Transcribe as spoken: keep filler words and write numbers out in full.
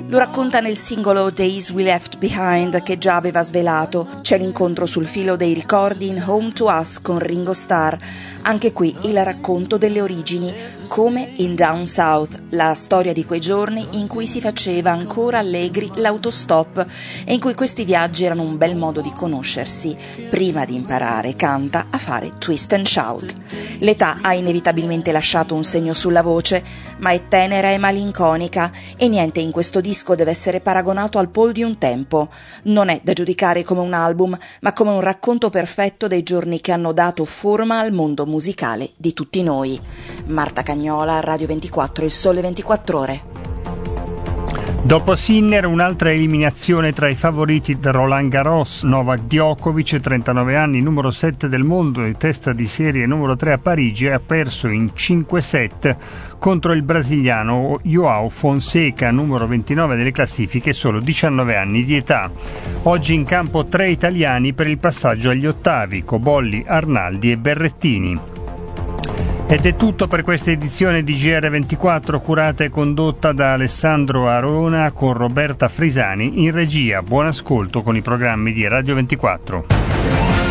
Lo racconta nel singolo Days We Left Behind, che già aveva svelato. C'è l'incontro sul filo dei ricordi in Home to Us con Ringo Starr. Anche qui il racconto delle origini, come in Down South, la storia di quei giorni in cui si faceva ancora allegri l'autostop e in cui questi viaggi erano un bel modo di conoscersi prima di imparare, canta, a fare twist and shout. L'età ha inevitabilmente lasciato un segno sulla voce, ma è tenera e malinconica e niente in questo disco deve essere paragonato al Paul di un tempo. Non è da giudicare come un album, ma come un racconto perfetto dei giorni che hanno dato forma al mondo musicale di tutti noi. Marta Cagnola, Radio ventiquattro, Il Sole ventiquattro Ore. Dopo Sinner, un'altra eliminazione tra i favoriti da Roland Garros. Novak Djokovic, trentanove anni, numero sette del mondo e testa di serie numero tre a Parigi, ha perso in cinque set contro il brasiliano João Fonseca, numero ventinove delle classifiche, solo diciannove anni di età. Oggi in campo tre italiani per il passaggio agli ottavi: Cobolli, Arnaldi e Berrettini. Ed è tutto per questa edizione di G R ventiquattro, curata e condotta da Alessandro Arona con Roberta Frisani in regia. Buon ascolto con i programmi di Radio ventiquattro.